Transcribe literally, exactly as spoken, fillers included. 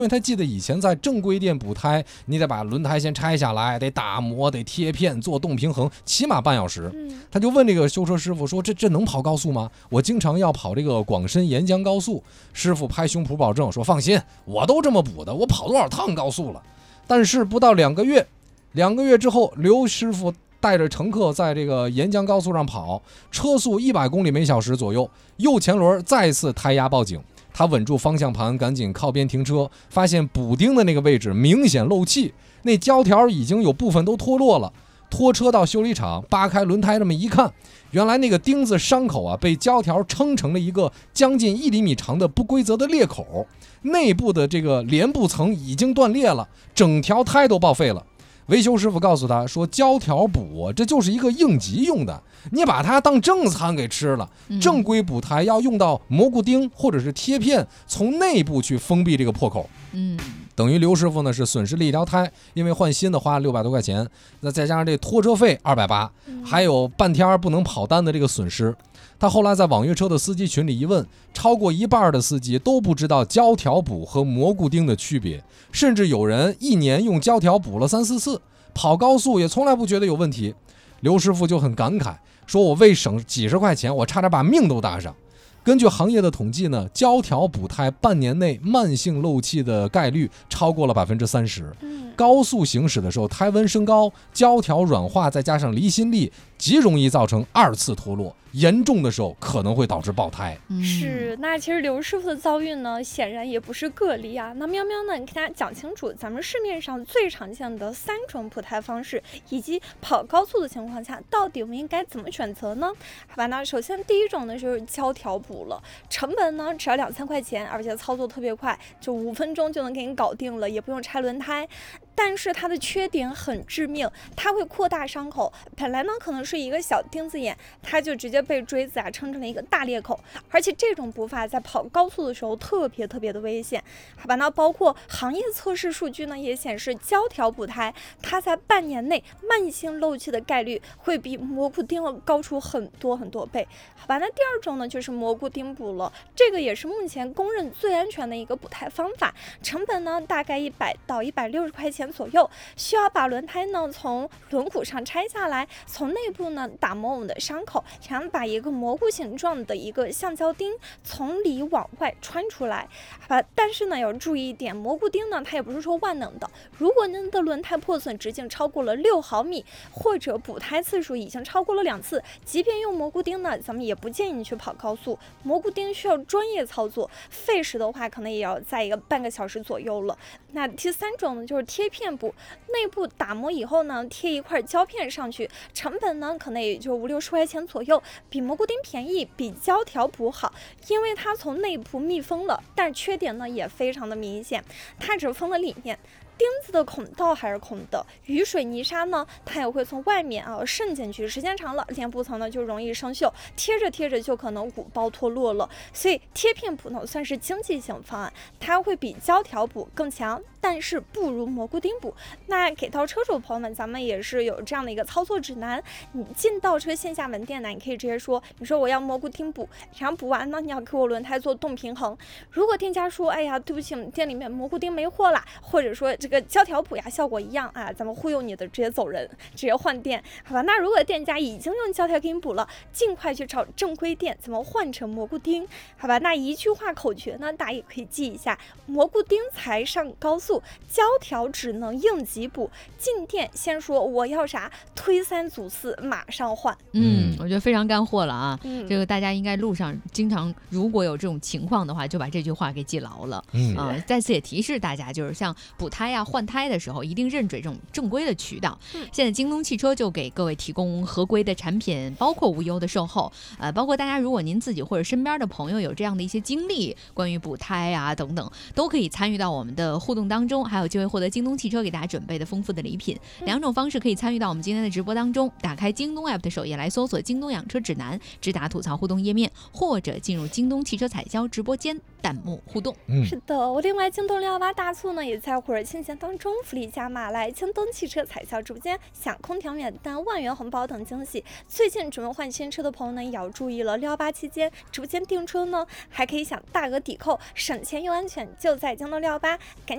因为他记得以前在正规店补胎，你得把轮胎先拆下来，得打磨，得贴片，做动平衡，起码半小时。他就问这个修车师傅说：“这这能跑高速吗？我经常要跑这个广深沿江高速。”师傅拍胸脯保证说：“放心，我都这么补的，我跑多少趟高速了。”但是不到两个月，两个月之后，刘师傅带着乘客在这个沿江高速上跑，车速一百公里每小时左右，右前轮再次胎压报警。他稳住方向盘，赶紧靠边停车，发现补丁的那个位置明显漏气，那胶条已经有部分都脱落了。拖车到修理厂，扒开轮胎这么一看，原来那个钉子伤口啊，被胶条撑成了一个将近一厘米长的不规则的裂口，内部的这个连布层已经断裂了，整条胎都报废了。维修师傅告诉他说：“胶条补这就是一个应急用的，你把它当正餐给吃了。正规补胎要用到蘑菇钉或者是贴片，从内部去封闭这个破口。”嗯，等于刘师傅呢是损失了一条胎，因为换新的花六百多块钱，那再加上这拖车费二百八，还有半天不能跑单的这个损失。他后来在网约车的司机群里一问，超过一半的司机都不知道胶条补和蘑菇钉的区别，甚至有人一年用胶条补了三四次，跑高速也从来不觉得有问题。刘师傅就很感慨，说我为省几十块钱，我差点把命都搭上。根据行业的统计呢，胶条补胎半年内慢性漏气的概率超过了百分之三十。高速行驶的时候，胎温升高，胶条软化，再加上离心力，极容易造成二次脱落，严重的时候可能会导致爆胎。 是，那其实刘师傅的遭遇呢，显然也不是个例啊。那喵喵呢，你给大家讲清楚咱们市面上最常见的三种补胎方式，以及跑高速的情况下，到底我们应该怎么选择呢？好吧，那首先第一种呢就是胶条补了，成本呢只要两千块钱，而且操作特别快，就五分钟就能给你搞定了，也不用拆轮胎。但是它的缺点很致命，它会扩大伤口。本来呢可能是一个小钉子眼，它就直接被锥子啊撑成了一个大裂口。而且这种补法在跑高速的时候特别特别的危险。好吧，那包括行业测试数据呢也显示，胶条补胎它在半年内慢性漏气的概率会比蘑菇钉高出很多很多倍。好吧，那第二种呢就是蘑菇钉补了，这个也是目前公认最安全的一个补胎方法，成本呢大概一百到一百六十块钱左右，需要把轮胎呢从轮毂上拆下来，从内部呢打磨我们的伤口，然后把一个蘑菇形状的一个橡胶钉从里往外穿出来。好吧，但是呢要注意一点，蘑菇钉呢它也不是说万能的，如果您的轮胎破损直径超过了六毫米，或者补胎次数已经超过了两次，即便用蘑菇钉呢，咱们也不建议你去跑高速。蘑菇钉需要专业操作，费时的话可能也要在一个半个小时左右了。那第三种呢就是贴片补，内部打磨以后呢贴一块胶片上去，成本呢可能也就五六十块钱左右，比蘑菇钉便宜，比胶条补好，因为它从内部密封了，但是缺点呢也非常的明显，它只封了里面，钉子的孔道还是空的，雨水泥沙呢它也会从外面啊渗进去，时间长了连布层呢就容易生锈，贴着贴着就可能鼓包脱落了。所以贴片补呢算是经济性方案，它会比胶条补更强，但是不如蘑菇钉补。那给到车主朋友们，咱们也是有这样的一个操作指南，你进倒车线下门店呢，你可以直接说，你说我要蘑菇钉补，然后补完呢你要给我轮胎做动平衡。如果店家说哎呀对不起，我们店里面蘑菇钉没货啦，或者说这个胶条补呀效果一样啊，咱们忽悠你的直接走人，直接换店。好吧，那如果店家已经用胶条给你补了，尽快去找正规店，咱们换成蘑菇钉。好吧，那一句话口诀呢大家也可以记一下，蘑菇钉才上高速，胶条只能应急补，进店先说我要啥，推三阻四马上换。 嗯，我觉得非常干货了啊、嗯、这个大家应该路上经常如果有这种情况的话，就把这句话给记牢了。嗯、呃，再次也提示大家，就是像补胎呀、换胎的时候，一定认准这种正规的渠道。嗯、现在京东汽车就给各位提供合规的产品，包括无忧的售后，呃，包括大家如果您自己或者身边的朋友有这样的一些经历，关于补胎啊等等，都可以参与到我们的互动当中，还有机会获得京东汽车给大家准备的丰富的礼品。嗯、两种方式可以参与到我们今天的直播当中，打开京东 A P P 的首页来搜索京东养车指南，直达吐槽互动页面，或者进入京东汽车彩销直播间弹幕互动。 嗯、是的，我另外京东六一八大促呢也在火热庆节当中，福利加码，来京东汽车彩销直播间享空调免单、万元红包等惊喜。最近准备换新车的朋友呢也要注意了，六一八期间直播间订车呢还可以享大额抵扣，省钱又安全，就在京东六一八，赶紧